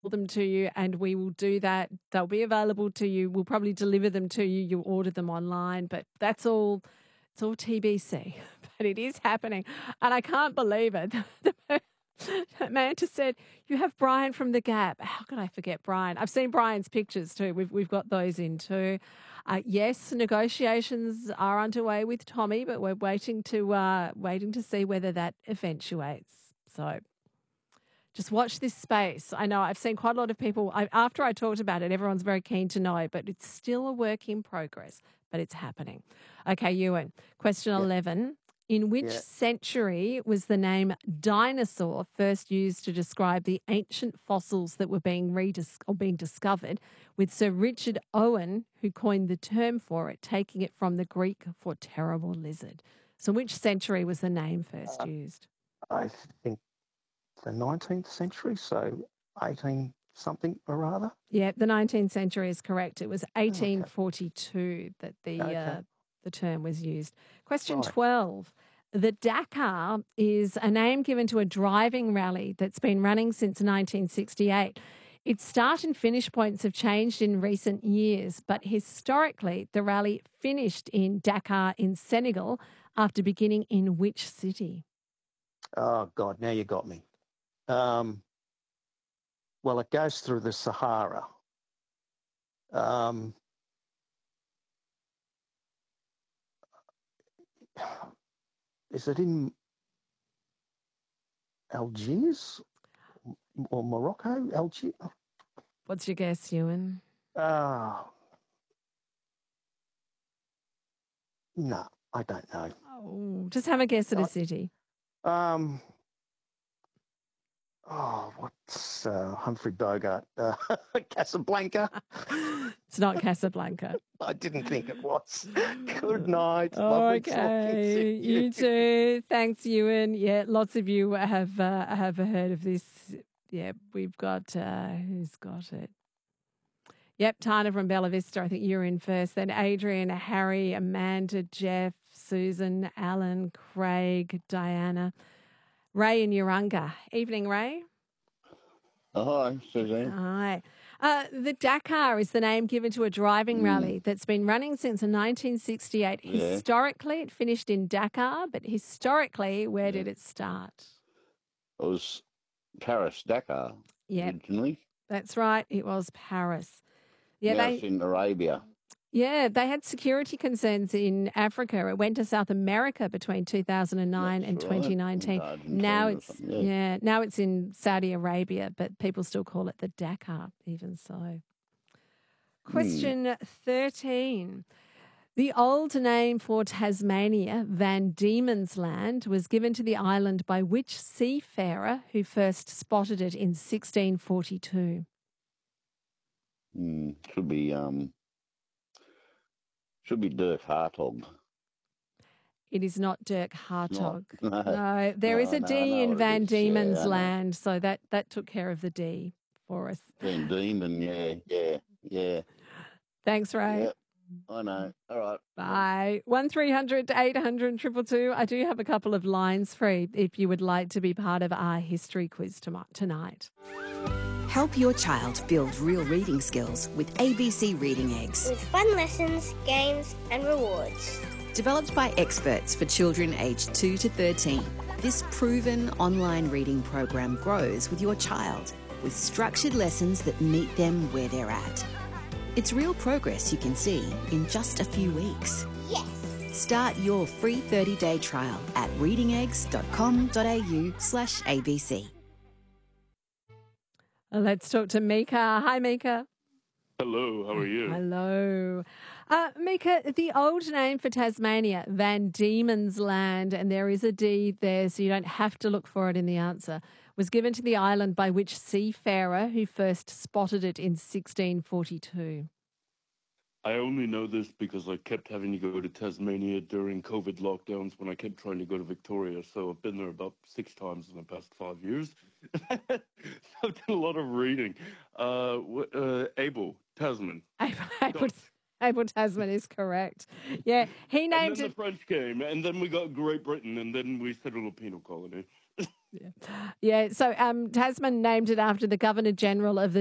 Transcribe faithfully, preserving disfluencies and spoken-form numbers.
them to you, and we will do that. They'll be available to you. We'll probably deliver them to you. You'll order them online, but that's all. It's all T B C, but it is happening, and I can't believe it. Amanda said, "You have Brian from The Gap." How could I forget Brian? I've seen Brian's pictures too. We've we've got those in too. Uh, yes, negotiations are underway with Tommy, but we're waiting to uh, waiting to see whether that eventuates. So. Just watch this space. I know I've seen quite a lot of people, I, after I talked about it, everyone's very keen to know, but it's still a work in progress, but it's happening. Okay, Ewan, question Yeah. eleven. In which Yeah. century was the name dinosaur first used to describe the ancient fossils that were being redis- or being discovered, with Sir Richard Owen, who coined the term for it, taking it from the Greek for terrible lizard? So which century was the name first Uh, used? I think the nineteenth century, so eighteen something or other. Yeah, the nineteenth century is correct. It was Okay. eighteen forty-two that the Okay. uh, the term was used. Question Right. twelve. The Dakar is a name given to a driving rally that's been running since nineteen sixty-eight. Its start and finish points have changed in recent years, but historically, the rally finished in Dakar in Senegal after beginning in which city? Oh, God, now you got me. Um, well, it goes through the Sahara. Um, is it in Algiers or Morocco? Algiers? What's your guess, Ewan? Ah, no, I don't know. Oh, just have a guess at a city. Um, oh, what's uh, Humphrey Bogart? Uh, Casablanca? It's not Casablanca. I didn't think it was. Good night. Lovely talking to Okay, you. you too. Thanks, Ewan. Yeah, lots of you have uh, have heard of this. Yeah, we've got uh, who's got it? Yep, Tana from Bella Vista. I think you're in first. Then Adrian, Harry, Amanda, Jeff, Susan, Alan, Craig, Diana, Ray, and Urunga. Evening, Ray. Oh, hi, Suzanne. Hi. Uh, the Dakar is the name given to a driving Mm. rally that's been running since nineteen sixty-eight. Yeah. Historically, it finished in Dakar, but historically, where Yeah. did it start? It was Paris, Dakar, Yep, originally. that's right. It was Paris. Yeah, Now it's they in Arabia. yeah they had security concerns in Africa. It went to South America between two thousand nine and That's right. twenty nineteen. Argentina Now or it's something, yeah. yeah, now it's in Saudi Arabia, but people still call it the Dakar, even so. Hmm. Question thirteen. The old name for Tasmania, Van Diemen's Land, was given to the island by which seafarer who first spotted it in sixteen forty-two? Mm. Should be um should be Dirk Hartog. It is not Dirk It's not. Hartog. No, No, there is no, a no, I D know in what it Van is. Yeah, Diemen's I know. Land, so that, that took care of the D for us. Van Diemen, yeah, yeah, yeah, Thanks, Ray. yeah. I know. All right. Bye. one three hundred eight hundred two two two. I do have a couple of lines free if you would like to be part of our history quiz tom- tonight. Help your child build real reading skills with A B C Reading Eggs. With fun lessons, games, and rewards. Developed by experts for children aged two to thirteen, this proven online reading program grows with your child with structured lessons that meet them where they're at. It's real progress you can see in just a few weeks. Yes! Start your free thirty-day trial at readingeggs.com.au slash ABC. Let's talk to Mika. Hi, Mika. Hello, how are you? Hello. Uh, Mika, the old name for Tasmania, Van Diemen's Land, and there is a D there, so you don't have to look for it in the answer, was given to the island by which seafarer who first spotted it in sixteen forty-two? I only know this because I kept having to go to Tasmania during COVID lockdowns when I kept trying to go to Victoria. So I've been there about six times in the past five years. So I've done a lot of reading. Uh, wh- uh, Abel Tasman. Abel, Abel, Abel Tasman is correct. Yeah, he And named then it. the French came, and then we got Great Britain, and then we settled a penal colony. Yeah. So um, Tasman named it after the Governor General of the